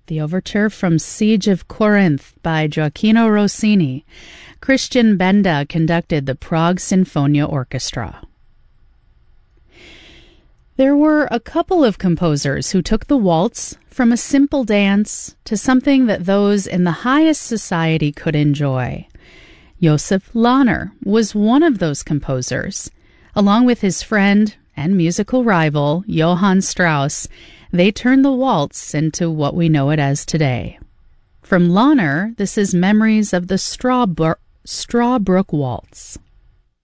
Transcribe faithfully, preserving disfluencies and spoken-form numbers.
the overture from Siege of Corinth by Gioacchino Rossini. Christian Benda conducted the Prague Sinfonia Orchestra. There were a couple of composers who took the waltz from a simple dance to something that those in the highest society could enjoy. Joseph Lahner was one of those composers. Along with his friend and musical rival, Johann Strauss, they turned the waltz into what we know it as today. From Lahner, this is Memories of the Strawbrook, Strawbrook Waltz.